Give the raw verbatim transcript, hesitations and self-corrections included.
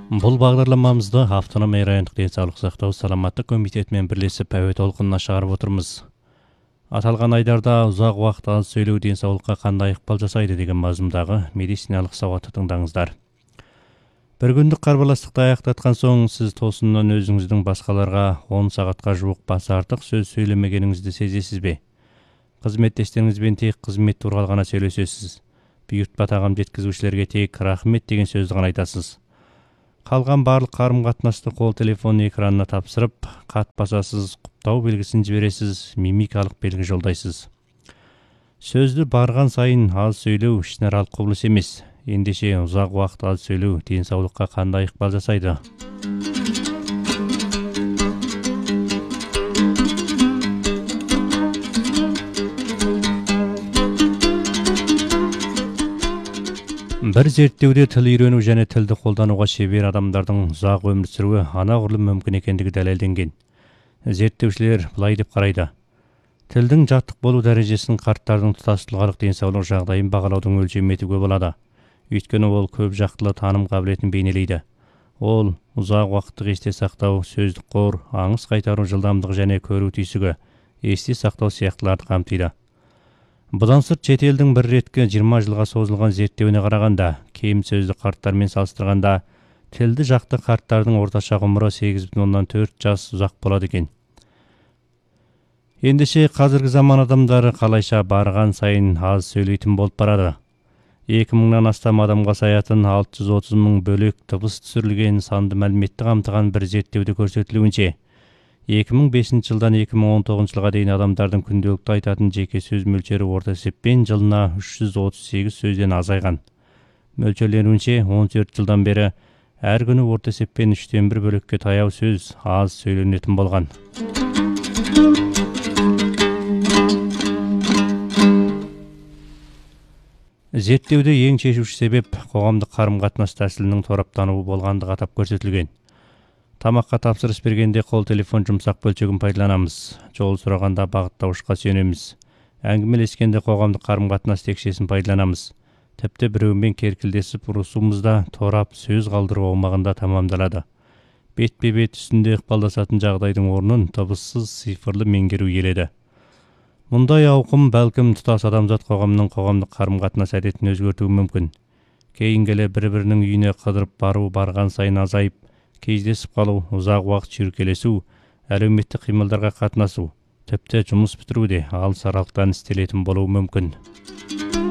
Бұл бағдарламамызды автономия райондық денсаулық сақтау саламаттық комитетімен бірлесіп әуе толқынына шығарып отырмыз. Аталған айдарда ұзақ уақыт аз сөйлеу денсаулыққа қандай ықпал жасайды деген мазмұндағы медициналық сауатты тыңдаңыздар. Бір күндік қарбаластықты аяқтатқан соң сіз тосыннан өзіңіздің басқаларға он сағатқа жуық басы артық сөз сөйлемегеніңізді сезесіз бе? Қызметтестеріңізбен тек қызмет туралы ғана сөйлесесіз. Бұйыртпа тағам жеткізушілерге тек рахмет деген сөзді ғана айтасыз. Қалған барлық қарым-қатынасты қол телефон экранына тапсырып, қат басасыз, құптау белгісін жібересіз, мимикалық белгі жолдайсыз. Сөзді барған сайын аз сөйлеу ішінаралық құбылыс емес. Ендеше ұзақ уақыт аз сөйлеу денсаулыққа қандай ықпал жасайды? Бір зерттеуде тіл үйрену және тілді қолдануға шебер адамдардың ұзақ өмір сүруі анағұрлым мүмкін екендігі дәлелденген. Зерттеушілер былай деп қарайды. Тілдің жаттық болу дәрежесін қарттардың тұтас тұлғалық денсаулық жағдайын бағалаудың өлшемі етуге болады. Өйткені ол көп жақтылы таным қабілетін бейнелейді. Ол ұзақ уақыттық есте сақтау, сөздік қор, аңыз қайтару жылдамдығы және көру түйсігі, есте сақтау сияқтыларды қамтиды. Бұдан сырт шетелдің бір реткі жиырма жылға созылған зерттеуіне қарағанда, кем сөзді қарттармен салыстырғанда, тілді жақты қарттардың орташа ғұмыры сегіз бүтін оннан төрт жас ұзақ болады екен. Ендеше қазіргі заман адамдары қалайша барған сайын аз сөйлейтін болып барады. екі мыңнан астам адамға саятын алты жүз отыз мың бөлек дыбыс түсірілген санды мәліметті қамтыған бір зерттеуде көрсетілуінше, екі мың бесінші жылдан екі мың он тоғызыншы жылға дейін адамдардың күнделікті айтатын жеке сөз мөлшері орта есеппен жылына үш жүз отыз сегіз сөзден азайған. Мөлшерленуінше он төрт жылдан бері әр күні орта есеппен үштен бір бөлікке таяу сөз аз сөйленетін болған. Зерттеуде ең шешуші себеп қоғамдық қарым-қатынас тәсілінің тораптануы болғандығы атап көрсетілген. Тамаққа тапсырыс бергенде қол телефон жұмсақ бөлшегін пайдаланамыз. Жол сұрағанда бағыттауышқа сүйенеміз. Әңгімелескенде қоғамдық қарым-қатынас текшесін пайдаланамыз. Тіпті біреумен керкілдесіп ұрысуымызда торап сөз қалдыру аумағында тамамдалады. Бетпе-бет үстінде ықпалдасатын жағдайдың орнын дыбыссыз цифрлы меңгеру иеледі. Мұндай ауқым бәлкім тұтас адамзат қоғамның қоғамдық қарым-қатынас әдетін өзгертуі мүмкін. Кейінгелі бір-бірінің үйіне қыдырып бару барған сайын азайып, кездесіп қалу, ұзақ уақыт шүйіркелесу, әлеуметтік қимылдарға қатынасу, тіпті жұмыс бітіру де алыс аралықтан істелетін болуы мүмкін.